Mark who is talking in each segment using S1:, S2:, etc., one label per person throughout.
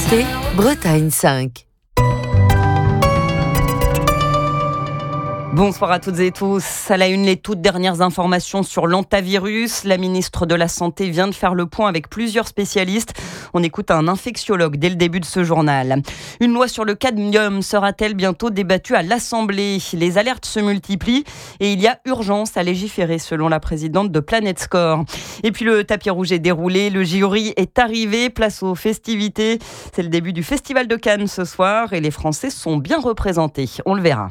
S1: RTT, Bretagne 5.
S2: Bonsoir à toutes et tous. À la une, les toutes dernières informations sur l'hantavirus. La ministre de la Santé vient de faire le point avec plusieurs spécialistes. On écoute un infectiologue dès le début de ce journal. Une loi sur le cadmium sera-t-elle bientôt débattue à l'Assemblée ? Les alertes se multiplient et il y a urgence à légiférer selon la présidente de Planet Score. Et puis le tapis rouge est déroulé, le jury est arrivé, place aux festivités. C'est le début du Festival de Cannes ce soir et les Français sont bien représentés. On le verra.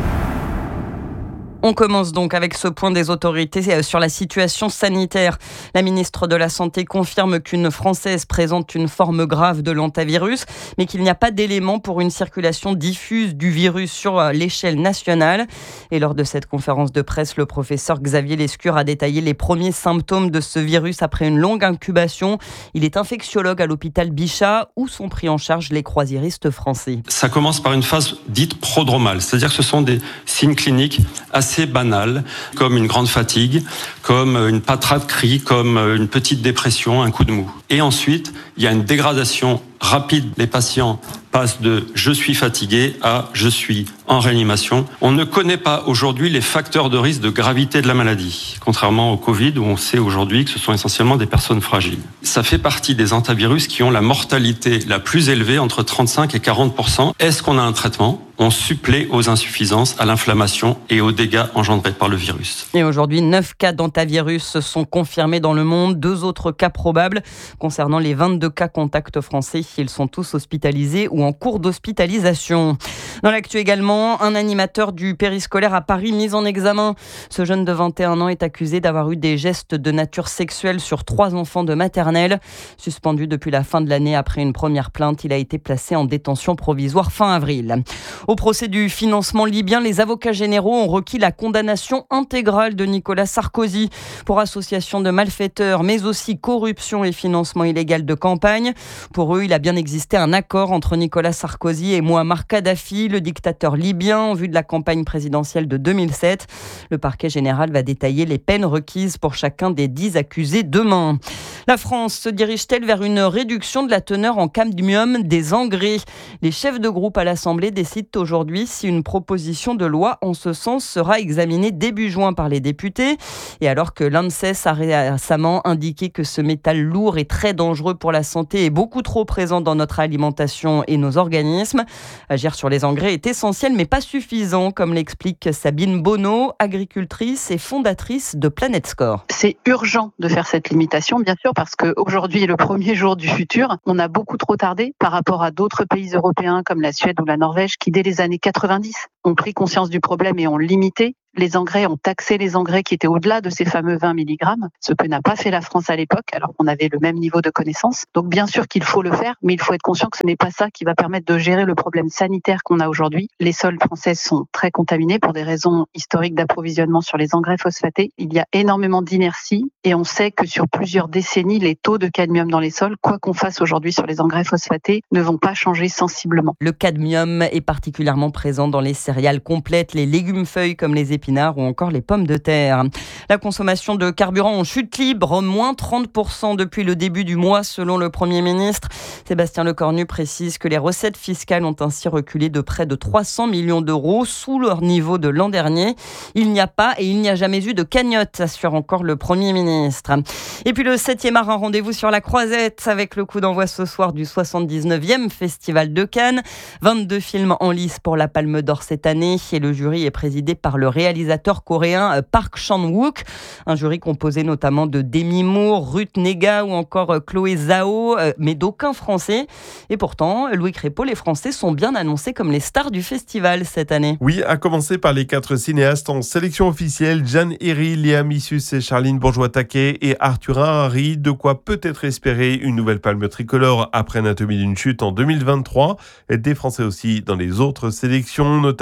S2: On commence donc avec ce point des autorités sur la situation sanitaire. La ministre de la Santé confirme qu'une Française présente une forme grave de l'hantavirus, mais qu'il n'y a pas d'éléments pour une circulation diffuse du virus sur l'échelle nationale. Et lors de cette conférence de presse, le professeur Xavier Lescure a détaillé les premiers symptômes de ce virus après une longue incubation. Il est infectiologue à l'hôpital Bichat, où sont pris en charge les croisiéristes français.
S3: Ça commence par une phase dite prodromale, c'est-à-dire que ce sont des signes cliniques assez banal, comme une grande fatigue, comme une patate crie, comme une petite dépression, un coup de mou. Et ensuite, il y a une dégradation rapide. Les patients passent de « je suis fatigué » à « je suis en réanimation ». On ne connaît pas aujourd'hui les facteurs de risque de gravité de la maladie, contrairement au Covid où on sait aujourd'hui que ce sont essentiellement des personnes fragiles. Ça fait partie des hantavirus qui ont la mortalité la plus élevée, entre 35 et 40%. Est-ce qu'on a un traitement ? On supplée aux insuffisances, à l'inflammation et aux dégâts engendrés par le virus.
S2: Et aujourd'hui, 9 cas d'hantavirus sont confirmés dans le monde, 2 autres cas probables. Concernant les 22 cas contacts français, ils sont tous hospitalisés ou en cours d'hospitalisation. Dans l'actu également, un animateur du périscolaire à Paris mis en examen. Ce jeune de 21 ans est accusé d'avoir eu des gestes de nature sexuelle sur 3 enfants de maternelle. Suspendu depuis la fin de l'année après une première plainte, il a été placé en détention provisoire fin avril. Au procès du financement libyen, les avocats généraux ont requis la condamnation intégrale de Nicolas Sarkozy pour association de malfaiteurs, mais aussi corruption et financement illégal de campagne. Pour eux, il a bien existé un accord entre Nicolas Sarkozy et Mouammar Kadhafi, le dictateur libyen, en vue de la campagne présidentielle de 2007. Le parquet général va détailler les peines requises pour chacun des 10 accusés demain. La France se dirige-t-elle vers une réduction de la teneur en cadmium des engrais ? Les chefs de groupe à l'Assemblée décident aujourd'hui si une proposition de loi en ce sens sera examinée début juin par les députés. Et alors que l'ANSES a récemment indiqué que ce métal lourd et très dangereux pour la santé est beaucoup trop présent dans notre alimentation et nos organismes, agir sur les engrais est essentiel mais pas suffisant, comme l'explique Sabine Bonneau, agricultrice et fondatrice de Planet Score.
S4: C'est urgent de faire cette limitation, bien sûr, parce qu'aujourd'hui est le premier jour du futur. On a beaucoup trop tardé par rapport à d'autres pays européens comme la Suède ou la Norvège qui, dès les années 90, ont pris conscience du problème et ont limité les engrais, ont taxé les engrais qui étaient au-delà de ces fameux 20 mg, ce que n'a pas fait la France à l'époque, alors qu'on avait le même niveau de connaissance. Donc bien sûr qu'il faut le faire, mais il faut être conscient que ce n'est pas ça qui va permettre de gérer le problème sanitaire qu'on a aujourd'hui. Les sols français sont très contaminés pour des raisons historiques d'approvisionnement sur les engrais phosphatés. Il y a énormément d'inertie et on sait que sur plusieurs décennies, les taux de cadmium dans les sols, quoi qu'on fasse aujourd'hui sur les engrais phosphatés, ne vont pas changer sensiblement.
S2: Le cadmium est particulièrement présent dans les céréales complètes, les légumes-feuilles comme les épinards ou encore les pommes de terre. La consommation de carburant en chute libre, moins 30% depuis le début du mois selon le Premier ministre. Sébastien Lecornu précise que les recettes fiscales ont ainsi reculé de près de 300 millions d'euros sous leur niveau de l'an dernier. Il n'y a pas et il n'y a jamais eu de cagnotte, assure encore le Premier ministre. Et puis le 7e art, un rendez-vous sur la Croisette avec le coup d'envoi ce soir du 79e Festival de Cannes. 22 films en lice pour la Palme d'Or cette année et le jury est présidé par le réalisateur coréen Park Chan-wook. Un jury composé notamment de Demi Moore, Ruth Negga ou encore Chloé Zhao, mais d'aucun Français. Et pourtant, Louis Crépeau, les Français sont bien annoncés comme les stars du festival cette année.
S5: Oui, à commencer par les 4 cinéastes en sélection officielle, Jeanne Herry, Léa Missus et Charline Bourgeois-Taquet et Arthur Harari, de quoi peut-être espérer une nouvelle palme tricolore après Anatomie d'une chute en 2023. Des Français aussi dans les autres sélections, notamment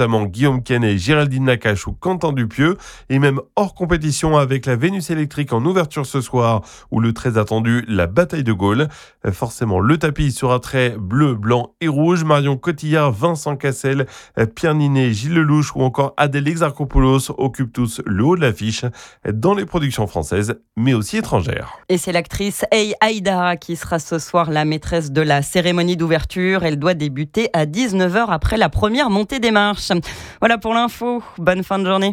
S5: notamment Guillaume Canet, Géraldine Nakache ou Quentin Dupieux, et même hors compétition avec la Vénus électrique en ouverture ce soir, ou le très attendu la Bataille de Gaulle. Forcément, le tapis sera très bleu, blanc et rouge. Marion Cotillard, Vincent Cassel, Pierre Ninet, Gilles Lelouch ou encore Adèle Exarchopoulos occupent tous le haut de l'affiche dans les productions françaises, mais aussi étrangères.
S2: Et c'est l'actrice Hey Haïdara qui sera ce soir la maîtresse de la cérémonie d'ouverture. Elle doit débuter à 19h après la première montée des marches. Voilà pour l'info. Bonne fin de journée.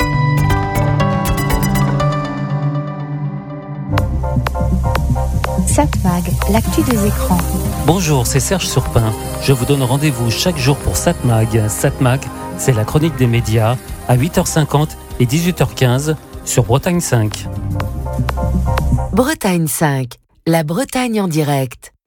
S1: Satmag, l'actu des écrans.
S6: Bonjour, c'est Serge Surpin. Je vous donne rendez-vous chaque jour pour Satmag. Satmag, c'est la chronique des médias à 8h50 et 18h15 sur Bretagne 5.
S1: Bretagne 5, la Bretagne en direct.